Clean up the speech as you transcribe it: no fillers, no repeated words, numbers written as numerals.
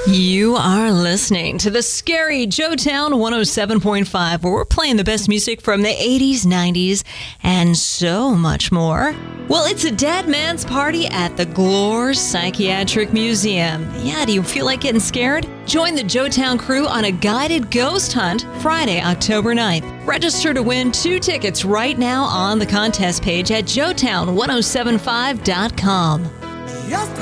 You are listening to the Scary Joetown 107.5, where we're playing the best music from the 80s, 90s, and so much more. Well, it's a dead man's party at the Glore Psychiatric Museum. Yeah, do you feel like getting scared? Join the Joetown crew on a guided ghost hunt Friday, October 9th. Register to win 2 tickets right now on the contest page at joetown1075.com.